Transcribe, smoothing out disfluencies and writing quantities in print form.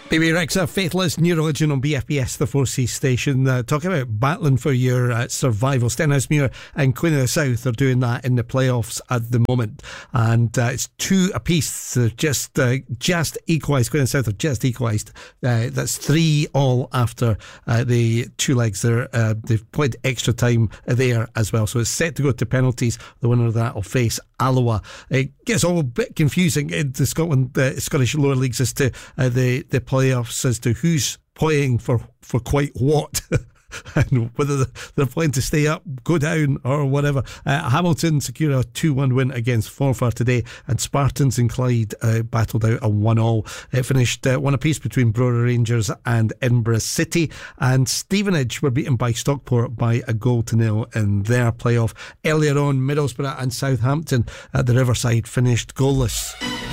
Baby Rexha, Faithless, New Religion on BFBS, the 4C station. Talking about battling for your survival. Stenhousemuir and Queen of the South are doing that in the playoffs at the moment. And it's 2 apiece. They're just equalised. Queen of the South have just equalised. That's 3-3 after the 2 legs there. They've played extra time there as well. So it's set to go to penalties. The winner of that will face Alloa. It gets all a bit confusing in the Scottish lower leagues as to the playoffs, as to who's playing for quite what. And whether they're playing to stay up, go down, or whatever. Hamilton secured a 2-1 win against Forfar today, and Spartans and Clyde battled out a 1-1. It finished 1 apiece between Brora Rangers and Edinburgh City, and Stevenage were beaten by Stockport by a 1-0 in their playoff. Earlier on, Middlesbrough and Southampton at the Riverside finished goalless.